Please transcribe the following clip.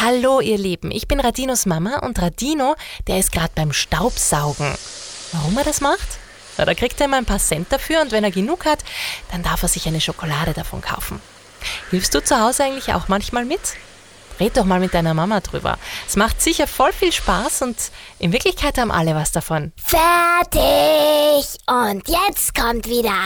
Hallo ihr Lieben, ich bin Radinos Mama und Radino, der ist gerade beim Staubsaugen. Warum er das macht? Na, da kriegt er immer ein paar Cent dafür und wenn er genug hat, dann darf er sich eine Schokolade davon kaufen. Hilfst du zu Hause eigentlich auch manchmal mit? Red doch mal mit deiner Mama drüber. Es macht sicher voll viel Spaß und in Wirklichkeit haben alle was davon. Fertig! Und jetzt kommt wieder